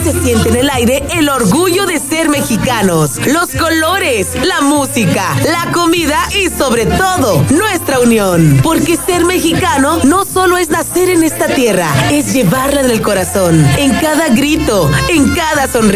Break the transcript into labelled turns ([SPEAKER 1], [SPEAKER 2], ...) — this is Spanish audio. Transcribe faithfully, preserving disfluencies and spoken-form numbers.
[SPEAKER 1] se siente en el aire el orgullo de ser mexicanos, los colores, la música, la comida y sobre todo, nuestra unión. Porque ser mexicano no solo es nacer en esta tierra, es llevarla en el corazón, en cada grito, en cada sonrisa.